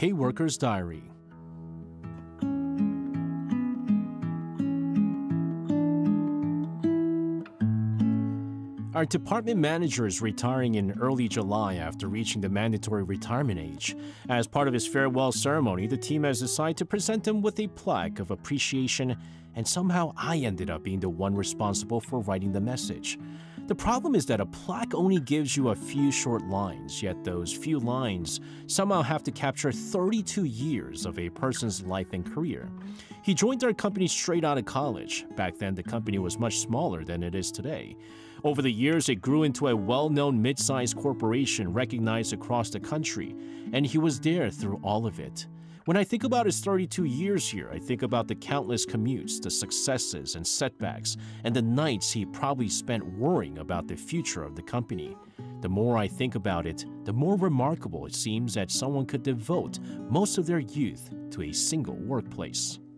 K-Worker's Diary. Our department manager is retiring in early July after reaching the mandatory retirement age. As part of his farewell ceremony, the team has decided to present him with a plaque of appreciation, and somehow I ended up being the one responsible for writing the message. The problem is that a plaque only gives you a few short lines, yet those few lines somehow have to capture 32 years of a person's life and career. He joined our company straight out of college. Back then, the company was much smaller than it is today. Over the years, it grew into a well-known mid-sized corporation recognized across the country, and he was there through all of it. When I think about his 32 years here, I think about the countless commutes, the successes and setbacks, and the nights he probably spent worrying about the future of the company. The more I think about it, the more remarkable it seems that someone could devote most of their youth to a single workplace.